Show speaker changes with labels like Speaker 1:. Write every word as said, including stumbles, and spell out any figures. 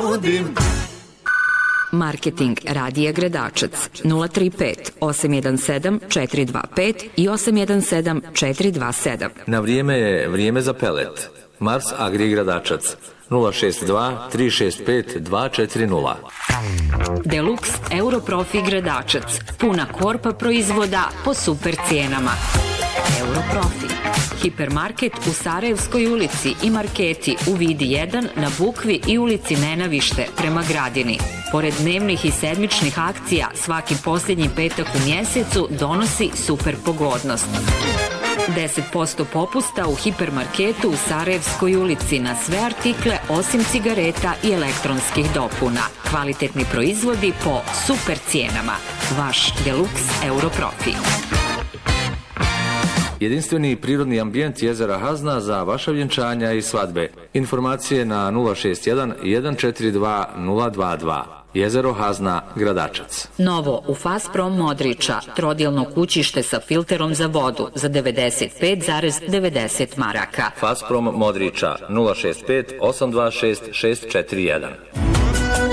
Speaker 1: nudim.
Speaker 2: Marketing Radija Gradačac nula tri pet osam jedan sedam četiri dva pet i osam jedan sedam četiri dva sedam.
Speaker 3: Na vrijeme je vrijeme za pelet. Mars Agri Gradačac nula šest dva tri šest pet dva četiri nula.
Speaker 2: Deluxe Europrofi Gradačac. Puna korpa proizvoda po super cijenama. Europrofi. Hipermarket u Sarajevskoj ulici i marketi u Vidi jedan na Bukvi i ulici Nenavište prema Gradini. Pored dnevnih i sedmičnih akcija, svaki posljednji petak u mjesecu donosi super pogodnost. deset posto popusta u hipermarketu u Sarajevskoj ulici na sve artikle osim cigareta i elektronskih dopuna. Kvalitetni proizvodi po super cijenama. Vaš Deluxe Europrofi.
Speaker 3: Jedinstveni prirodni ambijent jezera Hazna za vaša vjenčanja i svadbe. Informacije na nula šest jedan jedan četiri dva nula dva dva. Jezero Hazna, Gradačac.
Speaker 2: Novo u Fasprom Modriča, trodjelno kućište sa filterom za vodu za devedeset pet zarez devedeset maraka.
Speaker 3: Fasprom Modriča nula šest pet osam dva šest šest četiri jedan.